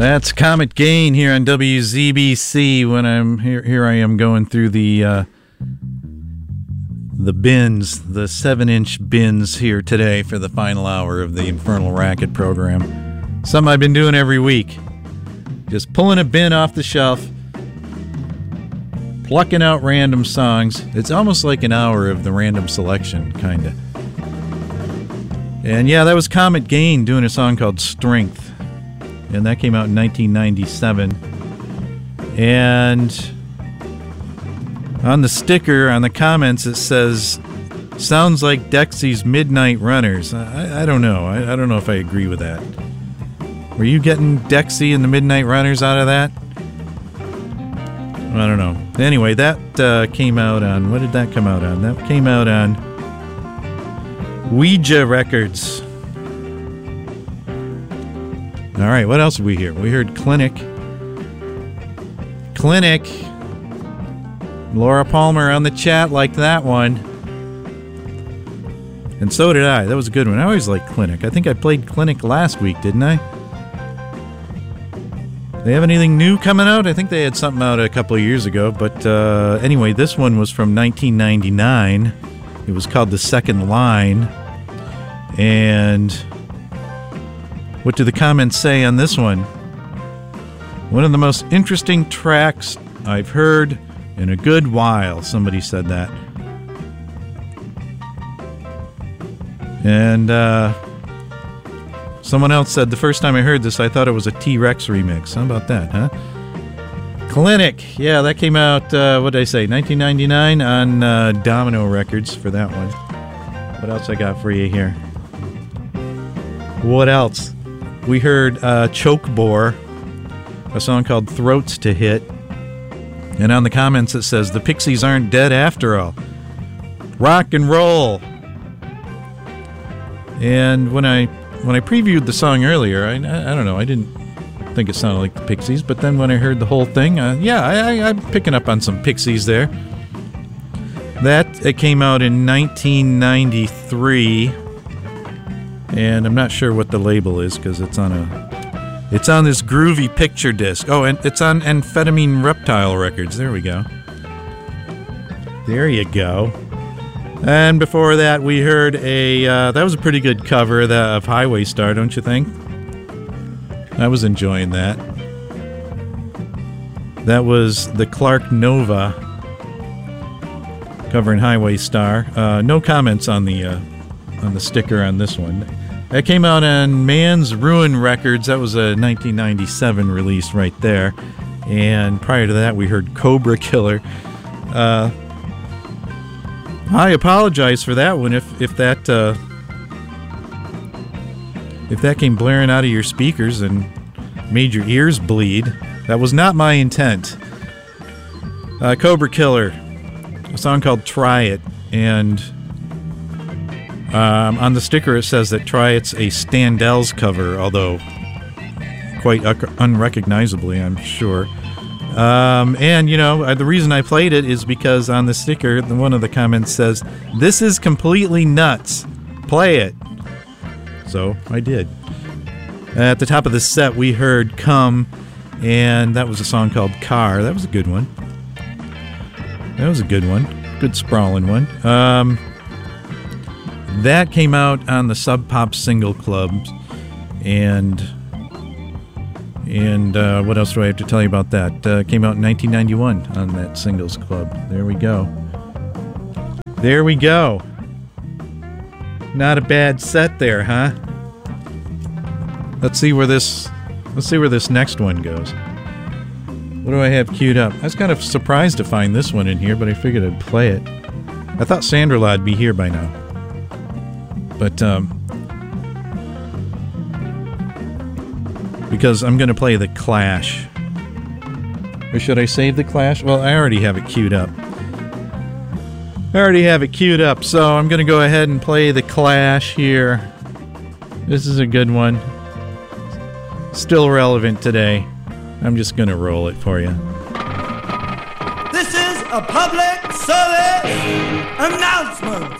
That's Comet Gain here on WZBC. When I'm here I am going through the bins, the 7-inch bins here today for the final hour of the Infernal Racket program. Something I've been doing every week. Just pulling a bin off the shelf, plucking out random songs. It's almost like an hour of the random selection, kind of. And yeah, that was Comet Gain doing a song called Strength. And that came out in 1997. And on the sticker, on the comments, it says, sounds like Dexy's Midnight Runners. I don't know. I don't know if I agree with that. Were you getting Dexy and the Midnight Runners out of that? I don't know. Anyway, that came out on... What did that come out on? That came out on Ouija Records. All right, what else did we hear? We heard Clinic. Laura Palmer on the chat liked that one. And so did I. That was a good one. I always liked Clinic. I think I played Clinic last week, didn't I? They have anything new coming out? I think they had something out a couple of years ago. But anyway, this one was from 1999. It was called The Second Line. And what do the comments say on this one? One of the most interesting tracks I've heard in a good while. Somebody said that. And someone else said, the first time I heard this, I thought it was a T-Rex remix. How about that, huh? Clinic. Yeah, that came out, what did I say, 1999 on Domino Records for that one. What else I got for you here? What else? We heard Chokebore, a song called Throats to Hit. And on the comments it says, the Pixies aren't dead after all. Rock and roll. And when I previewed the song earlier, I don't know, I didn't think it sounded like the Pixies, but then when I heard the whole thing, I'm picking up on some Pixies there. It came out in 1993. And I'm not sure what the label is because it's on this groovy picture disc. Oh, and it's on Amphetamine Reptile Records. There we go. There you go. And before that, we heard that was a pretty good cover of Highway Star, don't you think? I was enjoying that. That was the Clark Nova covering Highway Star. No comments on the sticker on this one. That came out on Man's Ruin Records. That was a 1997 release right there. And prior to that, we heard Cobra Killer. I apologize for that one if that came blaring out of your speakers and made your ears bleed. That was not my intent. Cobra Killer, a song called Try It, and on the sticker it says that Try It's a Standells cover, although quite unrecognizably, I'm sure. And, you know, the reason I played it is because on the sticker, one of the comments says, this is completely nuts. Play it. So I did. At the top of the set, we heard Come, and that was a song called Car. That was a good one. Good sprawling one. That came out on the Sub Pop Single Club, and what else do I have to tell you about that? Came out in 1991 on that Singles Club. There we go. Not a bad set there, huh? Let's see where this next one goes. What do I have queued up? I was kind of surprised to find this one in here, but I figured I'd play it. I thought Sanderla'd be here by now. But, because I'm going to play The Clash. Or should I save The Clash? Well, I already have it queued up. So I'm going to go ahead and play The Clash here. This is a good one. Still relevant today. I'm just going to roll it for you. This is a public service announcement.